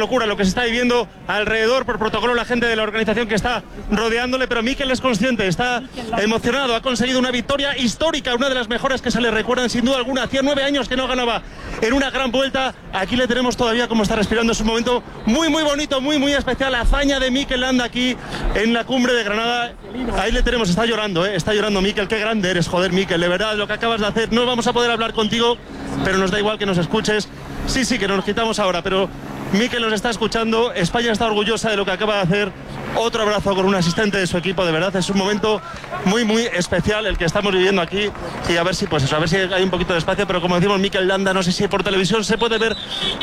locura lo que se está viviendo alrededor por protocolo, la gente de la organización que está rodeándole, pero Mikel es consciente, está emocionado, ha conseguido una victoria histórica, una de las mejores que se le recuerdan sin duda alguna. Hacía 9 años que no ganaba en una gran vuelta. Aquí le tenemos todavía como está respirando. Es un momento muy bonito, muy especial. La hazaña de Mikel Landa aquí en la cumbre de Granada. Ahí le tenemos, está llorando Mikel. Qué grande eres, joder, Mikel, de verdad, lo que acabas de hacer. No vamos a poder hablar contigo, pero nos da igual que nos escuches. Sí, que nos quitamos ahora, pero Mikel nos está escuchando. España está orgullosa de lo que acaba de hacer. Otro abrazo con un asistente de su equipo, de verdad, es un momento muy especial el que estamos viviendo aquí, y a ver si hay un poquito de espacio, pero como decimos, Mikel Landa, no sé si por televisión se puede ver,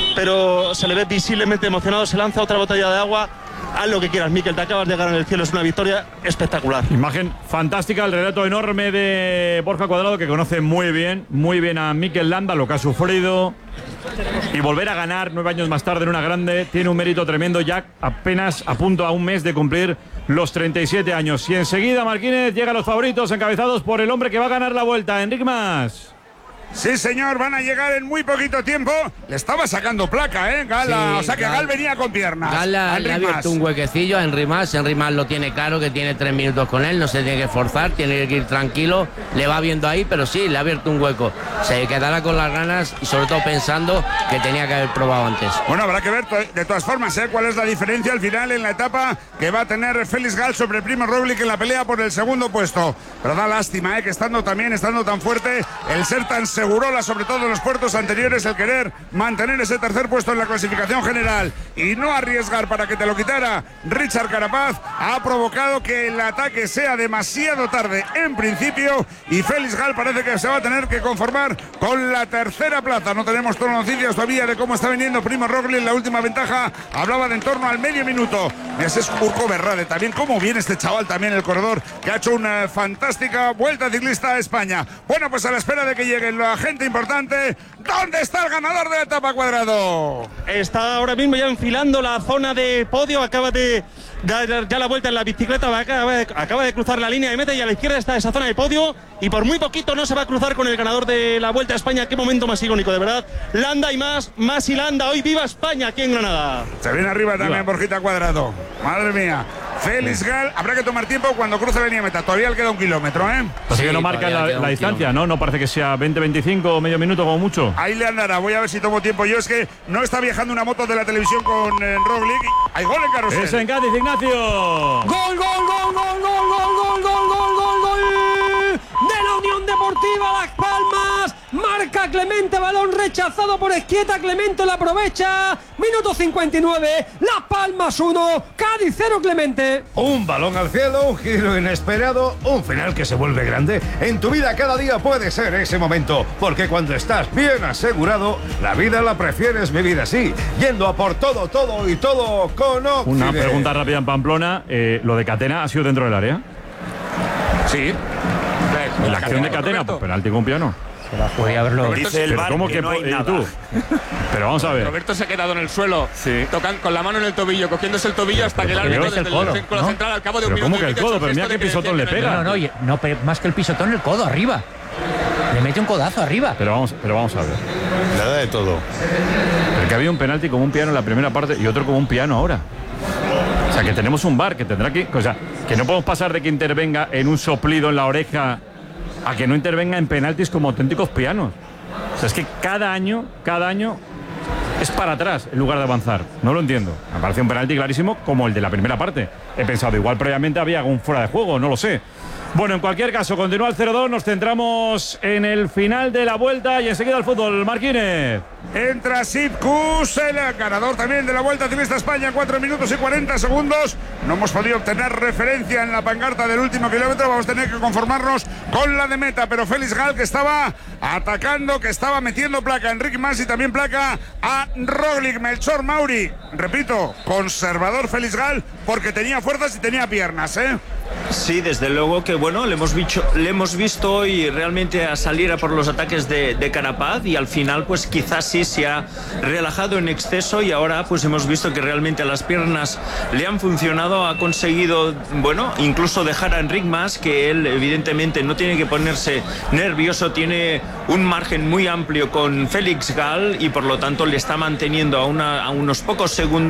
pero se le ve visiblemente emocionado, se lanza otra botella de agua. Haz lo que quieras, Mikel, te acabas de ganar el cielo, es una victoria espectacular. Imagen fantástica, el relato enorme de Borja Cuadrado, que conoce muy bien a Mikel Landa, lo que ha sufrido, y volver a ganar 9 años más tarde en una grande tiene un mérito tremendo, ya apenas a punto a un mes de cumplir los 37 años. Y enseguida, Marquínez, llegan los favoritos encabezados por el hombre que va a ganar la vuelta, Enric Mas. Sí, señor, van a llegar en muy poquito tiempo. Le estaba sacando placa, Gal. Sí, o sea que Gal venía con piernas. Gal le ha abierto un huequecillo a Enric Mas. Enric Mas lo tiene claro, que tiene 3 minutos con él, no se tiene que forzar, tiene que ir tranquilo. Le va viendo ahí, pero sí, le ha abierto un hueco. Se quedará con las ganas y sobre todo pensando que tenía que haber probado antes. Bueno, habrá que ver de todas formas cuál es la diferencia al final en la etapa que va a tener Félix Gal sobre Primo Roglic en la pelea por el segundo puesto. Pero da lástima, que estando tan fuerte, el ser tan segurola, sobre todo en los puertos anteriores, el querer mantener ese tercer puesto en la clasificación general y no arriesgar para que te lo quitara Richard Carapaz, ha provocado que el ataque sea demasiado tarde en principio, y Félix Gal parece que se va a tener que conformar con la tercera plaza. No tenemos todas las noticias todavía de cómo está viniendo Primo Roglic. La última ventaja hablaba de en torno al medio minuto. Y ese es Urco Berrade también, cómo viene este chaval también, el corredor, que ha hecho una fantástica vuelta ciclista a España. Bueno, pues a la espera de que llegue la gente importante, ¿dónde está el ganador de la etapa, Cuadrado? Está ahora mismo ya enfilando la zona de podio, acaba de dar ya la vuelta en la bicicleta, acaba de cruzar la línea de meta, y a la izquierda está esa zona de podio, y por muy poquito no se va a cruzar con el ganador de la Vuelta a España. Qué momento más icónico, de verdad. Landa y más y Landa, hoy viva España aquí en Granada. Se viene arriba también Borjita Cuadrado, madre mía. Félix Gal, habrá que tomar tiempo cuando cruce la línea de meta, todavía le queda 1 kilómetro, Así que no marca la distancia, ¿no? No parece que sea 20-25 o medio minuto como mucho. Ahí le andará, voy a ver si tomo tiempo. Yo es que no está viajando una moto de la televisión con Roglic. Hay gol en carrusel. Es en Cádiz, Ignacio. ¡Gol! De la Unión Deportiva Las Palmas. Marca Clemente, balón rechazado por Esquieta. Clemente la aprovecha. Minuto 59. Las Palmas 1, Cádiz 0, Clemente. Un balón al cielo, un giro inesperado, un final que se vuelve grande. En tu vida cada día puede ser ese momento, porque cuando estás bien asegurado, la vida la prefieres vivir así, yendo a por todo y todo con Occident. Una pregunta rápida en Pamplona. ¿Lo de Catena ha sido dentro del área? Sí. La acción de Catena, pues penalti con piano. Podría haberlo. Dice el VAR que no hay nada. Tú? Pero vamos a ver. Roberto se ha quedado en el suelo, tocando con la mano en el tobillo, cogiéndose el tobillo hasta que el árbitro desde el círculo central al cabo de un minuto. ¿Cómo que el codo? Pero mira qué pisotón le pega. No, pero más que el pisotón, el codo arriba. Le mete un codazo arriba. Pero vamos a ver. Le da de todo. Porque había un penalti como un piano en la primera parte y otro como un piano ahora. O sea, que tenemos un VAR que tendrá que... O sea, que no podemos pasar de que intervenga en un soplido en la oreja a que no intervenga en penaltis como auténticos pianos. O sea, es que cada año es para atrás en lugar de avanzar. No lo entiendo. Me parece un penalti clarísimo como el de la primera parte. He pensado, igual previamente había algún fuera de juego, no lo sé. Bueno, en cualquier caso, continúa el 0-2, nos centramos en el final de la vuelta y enseguida el fútbol. Marquínez. Entra Sepp Kuss, el ganador también de la Vuelta Ciclista España, 4 minutos y 40 segundos. No hemos podido obtener referencia en la pancarta del último kilómetro, vamos a tener que conformarnos con la de meta, pero Félix Gal, que estaba atacando, que estaba metiendo placa a Enric Mas y también placa a Roglic. Melchor Mauri, repito, conservador Félix Gal, porque tenía fuerzas y tenía piernas, Sí, desde luego que bueno, le hemos visto hoy realmente a salir a por los ataques de Carapaz, y al final pues quizás sí se ha relajado en exceso, y ahora pues hemos visto que realmente las piernas le han funcionado, ha conseguido, bueno, incluso dejar a Enric Mas, que él evidentemente no tiene que ponerse nervioso, tiene un margen muy amplio con Félix Gal y por lo tanto le está manteniendo a unos pocos segundos